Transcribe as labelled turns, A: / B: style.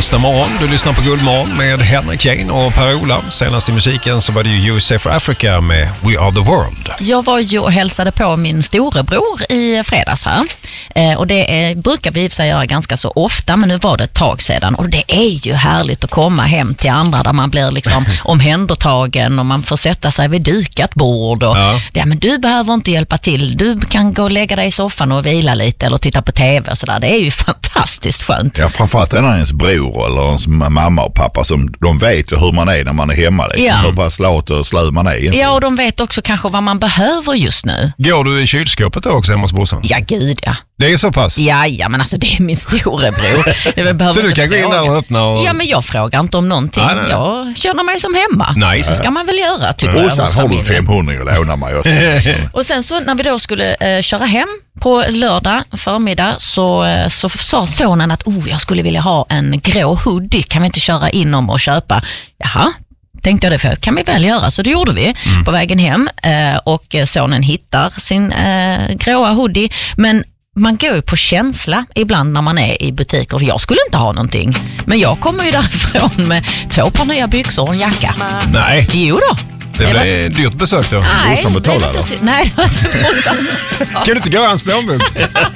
A: onsdag morgon. Du lyssnar på Guldmorgon med Henrik Kane och Per-Ola. Senast i musiken så var det ju USA for Africa med We Are The World.
B: Jag var ju och hälsade på min storebror i fredags här. Och det brukar vi i sig göra ganska så ofta, men nu var det ett tag sedan. Och det är ju härligt att komma hem till andra där man blir liksom omhändertagen och man får sätta sig vid dukat bord. Och, men du behöver inte hjälpa till. Du kan gå och lägga dig i soffan och vila lite eller titta på tv och sådär. Det är ju fantastiskt skönt.
C: Ja, framförallt är det ens bror eller ens mamma och pappa som de vet hur man är när man är hemma. Liksom. Hur pass lat och slö man är.
B: Ja, och de vet också kanske vad man behöver just nu.
A: Går du i kylskåpet då också hemma hos brorsan?
B: Ja, gud ja.
A: Det är så pass?
B: Ja, men alltså det är min storebror.
A: Så du kan gå in där och öppna och...
B: Ja, men jag frågar inte om någonting. Nej. Jag känner mig som hemma.
A: Nice.
B: Det ska man väl göra, tycker
C: jag. Och sen har du 500 och lånar mig också.
B: Och sen så när vi då skulle köra hem på lördag förmiddag så sa sonen att jag skulle vilja ha en grå hoodie. Kan vi inte köra inom och köpa? Jaha. Tänkte jag det för, kan vi väl göra? Så det gjorde vi på vägen hem och sonen hittar sin gråa hoodie. Men man går ju på känsla ibland när man är i butiker. För jag skulle inte ha någonting. Men jag kommer ju därifrån med 2 par nya byxor och en jacka.
A: Nej.
B: Jo då.
A: Det blir dyrt besök då.
B: Nej,
C: som betalar då.
B: Nej, det var inte
A: Kan du inte gå i hans plånbok?